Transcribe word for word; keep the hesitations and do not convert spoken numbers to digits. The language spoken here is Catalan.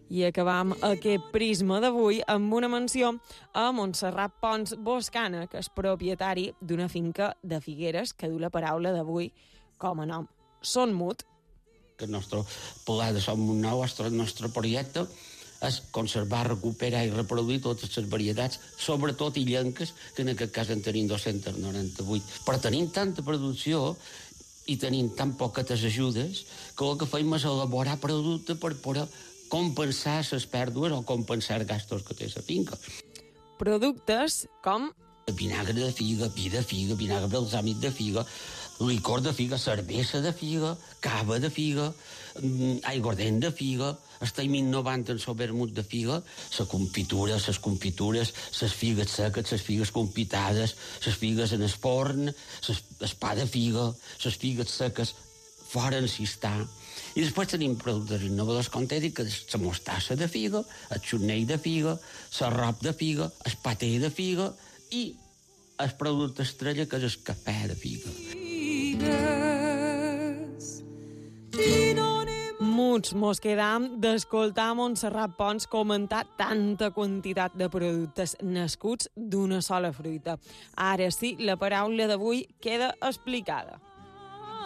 I acabam aquest prisma d'avui amb una menció a Montserrat Pons Boscana, que és propietari d'una finca de Figueres que du la paraula d'avui com a nom. Son Mut. El nostre pla de Son Mut Nou, el nostre projecte, és conservar, recuperar i reproduir totes les varietats, sobretot illenques, que en aquest cas en tenim dos-centes noranta-vuit. Però tenim tanta producció i tenim tan poques ajudes que el que fem és elaborar producte per poder compensar les pèrdues o compensar els gastos que té la finca. Productes com vinagre de figa, vi de figa, vinagre balsàmic de figa, licor de figa, cervesa de figa, cava de figa, aiguardent de figa. Estem innovant en el vermut de figa, la confitura, les confitures, les figues seques, les figues confitades, les figues en el forn, el pa de figa, les figues seques fora en cistà. I després tenim productes innovadors, com t'he dit, que és la mostassa de figa, el xutnell de figa, l'arrop de figa, el paté de figa i el producte estrella, que és el cafè de figa. Muts mos quedam d'escoltar Montserrat Pons comentar tanta quantitat de productes nascuts d'una sola fruita. Ara sí, la paraula d'avui queda explicada.